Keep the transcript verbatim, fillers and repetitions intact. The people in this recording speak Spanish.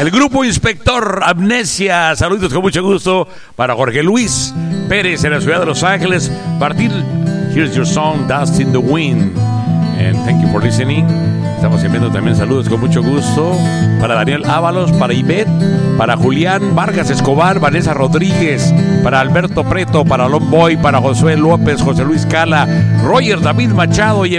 El grupo Inspector Amnesia, saludos con mucho gusto para Jorge Luis Pérez en la ciudad de Los Ángeles. Martín, here's your song, Dust in the Wind. And thank you for listening. Estamos enviando también saludos con mucho gusto para Daniel Ábalos, para Ivette, para Julián Vargas Escobar, Vanessa Rodríguez, para Alberto Preto, para Lomboy, para Josué López, José Luis Cala, Roger David Machado y